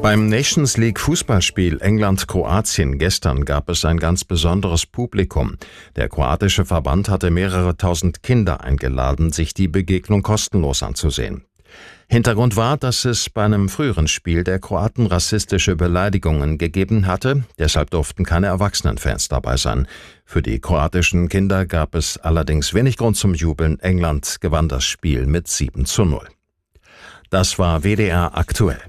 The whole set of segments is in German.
Beim Nations League Fußballspiel England-Kroatien gestern gab es ein ganz besonderes Publikum. Der kroatische Verband hatte mehrere tausend Kinder eingeladen, sich die Begegnung kostenlos anzusehen. Hintergrund war, dass es bei einem früheren Spiel der Kroaten rassistische Beleidigungen gegeben hatte. Deshalb durften keine Erwachsenenfans dabei sein. Für die kroatischen Kinder gab es allerdings wenig Grund zum Jubeln. England gewann das Spiel mit 7:0. Das war WDR aktuell.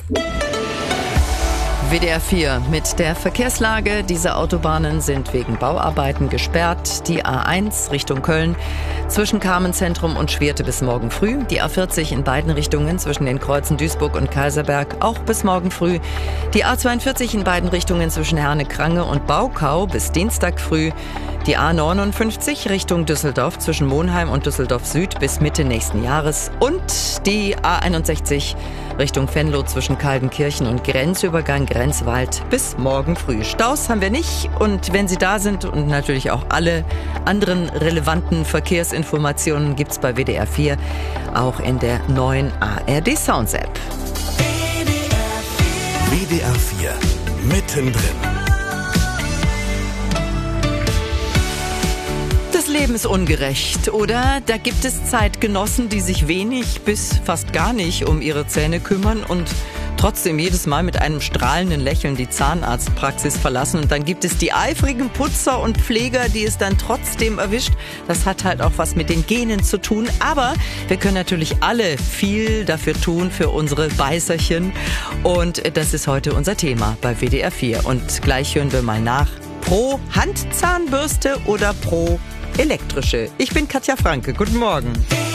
WDR 4 mit der Verkehrslage. Diese Autobahnen sind wegen Bauarbeiten gesperrt. Die A1 Richtung Köln zwischen Carmenzentrum und Schwerte bis morgen früh. Die A40 in beiden Richtungen zwischen den Kreuzen Duisburg und Kaiserberg auch bis morgen früh. Die A42 in beiden Richtungen zwischen Herne-Krange und Baukau bis Dienstag früh. Die A59 Richtung Düsseldorf zwischen Monheim und Düsseldorf Süd bis Mitte nächsten Jahres. Und die A61 Richtung Venlo zwischen Kaldenkirchen und Grenzübergang Grenzwald bis morgen früh. Staus haben wir nicht, und wenn sie da sind und natürlich auch alle anderen relevanten Verkehrsinformationen gibt's bei WDR 4 auch in der neuen ARD Sounds App. WDR 4 mittendrin. Das Leben ist ungerecht, oder? Da gibt es Zeitgenossen, die sich wenig bis fast gar nicht um ihre Zähne kümmern und trotzdem jedes Mal mit einem strahlenden Lächeln die Zahnarztpraxis verlassen. Und dann gibt es die eifrigen Putzer und Pfleger, die es dann trotzdem erwischt. Das hat halt auch was mit den Genen zu tun. Aber wir können natürlich alle viel dafür tun, für unsere Beißerchen. Und das ist heute unser Thema bei WDR 4. Und gleich hören wir mal nach. Pro Handzahnbürste oder pro elektrische? Ich bin Katja Franke. Guten Morgen.